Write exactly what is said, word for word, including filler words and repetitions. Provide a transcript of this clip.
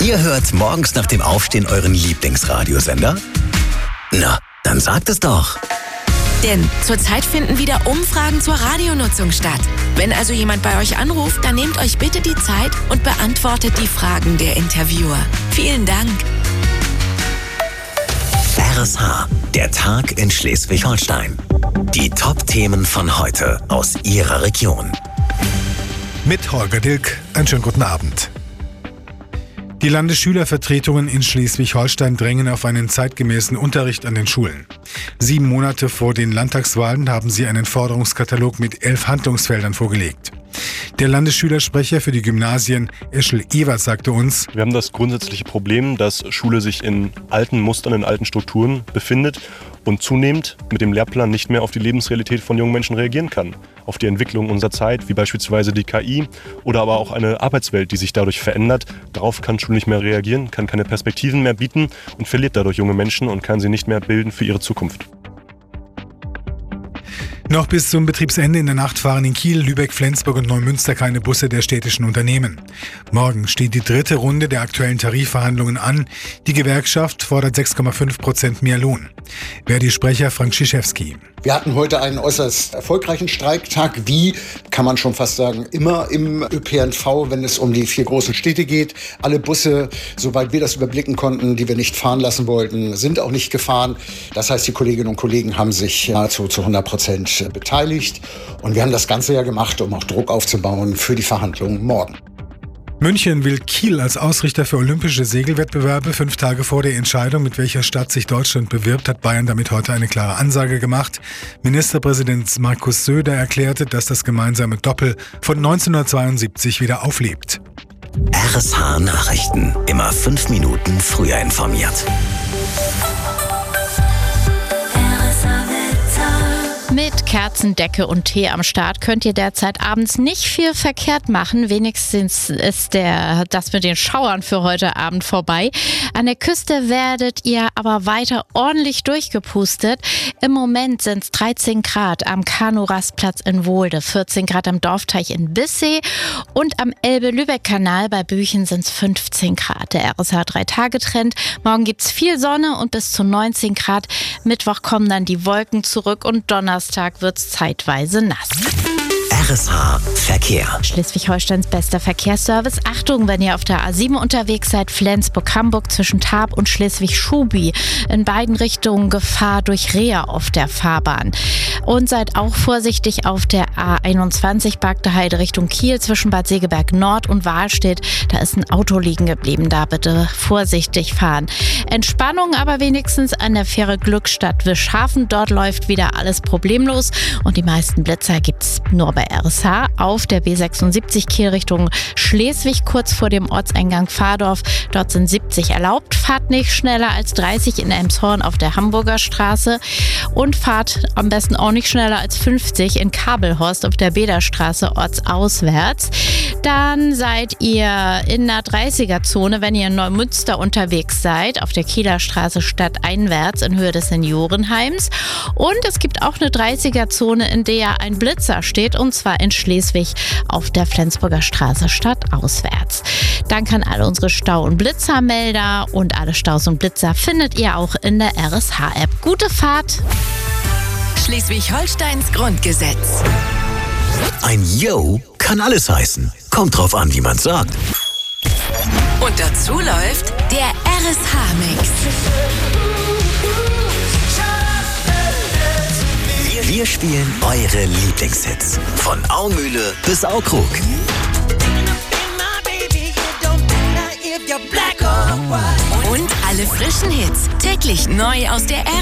Ihr hört morgens nach dem Aufstehen euren Lieblingsradiosender? Na, dann sagt es doch. Denn zurzeit finden wieder Umfragen zur Radionutzung statt. Wenn also jemand bei euch anruft, dann nehmt euch bitte die Zeit und beantwortet die Fragen der Interviewer. Vielen Dank. R S H, der Tag in Schleswig-Holstein. Die Top-Themen von heute aus Ihrer Region. Mit Holger Dilk, einen schönen guten Abend. Die Landesschülervertretungen in Schleswig-Holstein drängen auf einen zeitgemäßen Unterricht an den Schulen. Sieben Monate vor den Landtagswahlen haben sie einen Forderungskatalog mit elf Handlungsfeldern vorgelegt. Der Landesschülersprecher für die Gymnasien, Eschel Ewert, sagte uns: Wir haben das grundsätzliche Problem, dass Schule sich in alten Mustern, in alten Strukturen befindet und zunehmend mit dem Lehrplan nicht mehr auf die Lebensrealität von jungen Menschen reagieren kann. Auf die Entwicklung unserer Zeit, wie beispielsweise die K I oder aber auch eine Arbeitswelt, die sich dadurch verändert. Darauf kann Schule nicht mehr reagieren, kann keine Perspektiven mehr bieten und verliert dadurch junge Menschen und kann sie nicht mehr bilden für ihre Zukunft. Noch bis zum Betriebsende in der Nacht fahren in Kiel, Lübeck, Flensburg und Neumünster keine Busse der städtischen Unternehmen. Morgen steht die dritte Runde der aktuellen Tarifverhandlungen an. Die Gewerkschaft fordert sechs Komma fünf Prozent mehr Lohn. Verdi-Sprecher Frank Schischewski. Wir hatten heute einen äußerst erfolgreichen Streiktag, wie, kann man schon fast sagen, immer im Ö P N V, wenn es um die vier großen Städte geht. Alle Busse, soweit wir das überblicken konnten, die wir nicht fahren lassen wollten, sind auch nicht gefahren. Das heißt, die Kolleginnen und Kollegen haben sich nahezu zu hundert Prozent beteiligt. Und wir haben das Ganze ja gemacht, um auch Druck aufzubauen für die Verhandlungen morgen. München will Kiel als Ausrichter für olympische Segelwettbewerbe. Fünf Tage vor der Entscheidung, mit welcher Stadt sich Deutschland bewirbt, hat Bayern damit heute eine klare Ansage gemacht. Ministerpräsident Markus Söder erklärte, dass das gemeinsame Doppel von neunzehnhundertzweiundsiebzig wieder auflebt. R S H Nachrichten. Immer fünf Minuten früher informiert. Mit Kerzen, Decke und Tee am Start könnt ihr derzeit abends nicht viel verkehrt machen. Wenigstens ist der, das mit den Schauern für heute Abend vorbei. An der Küste werdet ihr aber weiter ordentlich durchgepustet. Im Moment sind es dreizehn Grad am Kanu-Rastplatz in Wohlde, vierzehn Grad am Dorfteich in Bissee und am Elbe-Lübeck-Kanal bei Büchen sind es fünfzehn Grad. Der R S H-Drei-Tage-Trend. Morgen gibt es viel Sonne und bis zu neunzehn Grad. Mittwoch kommen dann die Wolken zurück und Donnerstag wird es zeitweise nass. R S H Verkehr. Schleswig-Holsteins bester Verkehrsservice. Achtung, wenn ihr auf der A sieben unterwegs seid, Flensburg-Hamburg zwischen Tarp und Schleswig-Schubi. In beiden Richtungen Gefahr durch Reher auf der Fahrbahn. Und seid auch vorsichtig auf der A einundzwanzig Bagdeheide Richtung Kiel zwischen Bad Segeberg Nord und Wahlstedt. Da ist ein Auto liegen geblieben, da bitte vorsichtig fahren. Entspannung aber wenigstens an der Fähre Glückstadt-Wischhafen. Dort läuft wieder alles problemlos und die meisten Blitzer gibt's nur bei R S H auf der B sechsundsiebzig Kiel Richtung Schleswig, kurz vor dem Ortseingang Pfadorf. Dort sind siebzig erlaubt. Fahrt nicht schneller als dreißig in Elmshorn auf der Hamburger Straße und fahrt am besten auch nicht schneller als fünfzig in Kabelhorst auf der Bederstraße ortsauswärts. Dann seid ihr in der dreißiger-Zone, wenn ihr in Neumünster unterwegs seid, auf der Kieler Straße stadteinwärts in Höhe des Seniorenheims. Und es gibt auch eine dreißiger-Zone, in der ein Blitzer steht, und zwar in Schleswig auf der Flensburger Straße stadtauswärts. Dann kann alle unsere Stau- und Blitzermelder und alle Staus und Blitzer findet ihr auch in der R S H-App. Gute Fahrt! Schleswig-Holsteins Grundgesetz. Ein Yo kann alles heißen. Kommt drauf an, wie man sagt. Und dazu läuft der R S H-Mix. Wir spielen eure Lieblingshits. Von Aumühle bis Aukrug. Und alle frischen Hits täglich neu aus der R